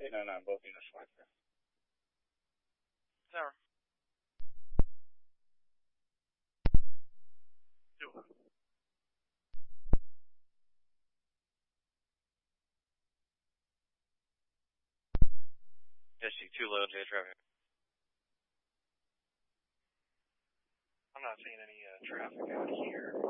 899, both units flight there. Tower. 2. SG2 low J traffic. I'm not seeing any traffic out here.